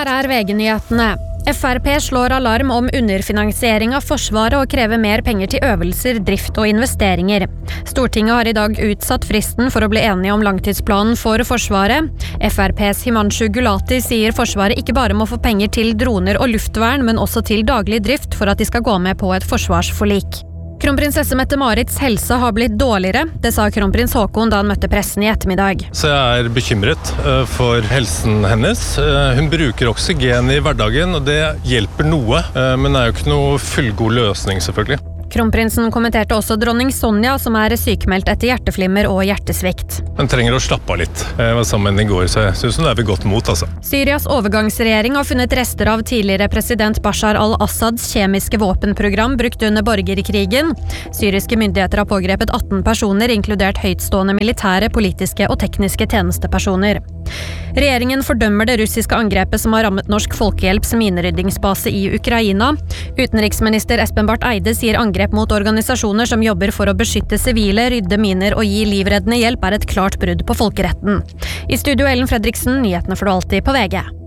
Her VG-nyhetene. FrP slår alarm om underfinansiering av Forsvaret og krever mer penger til øvelser, drift og investeringer. Stortinget har i dag utsatt fristen for å bli enige om langtidsplanen for Forsvaret. FrPs Himanshu Gulati sier Forsvaret ikke bare må få penger til droner og luftvern, men også til daglig drift for at de skal gå med på et forsvarsforlik. Kronprinsesse Mette-Marits helse har blitt dårligere, det sa kronprins Haakon da han møtte pressen i ettermiddag. Så jeg bekymret for helsen hennes. Hun bruker oksygen i hverdagen, og det hjelper noe, men det jo ikke noe fullgod løsning selvfølgelig. Kronprinsen kommenterte også dronning Sonja, som sykmeldt etter hjerteflimmer og hjertesvikt. Hun trenger å slappe av litt. Jeg var sammen i går, så jeg synes hun ved godt mot, altså. Syrias overgangsregjering har funnet rester av tidligere president Bashar al-Assads kjemiske våpenprogram brukt under borgerkrigen. Syriske myndigheter har pågrepet 18 personer, inkludert høytstående militære, politiske og tekniske tjenestepersoner. Regjeringen fordømmer det russiske angrepet som har rammet Norsk Folkehjelps mineryddingsbase i Ukraina. Utenriksminister Espen Barth Eide sier angrep mot organisasjoner som jobber for å beskytte sivile, rydde miner og gi livreddende hjelp et klart brudd på folkeretten. I studio Ellen Fredriksen, nyhetene får du alltid på VG.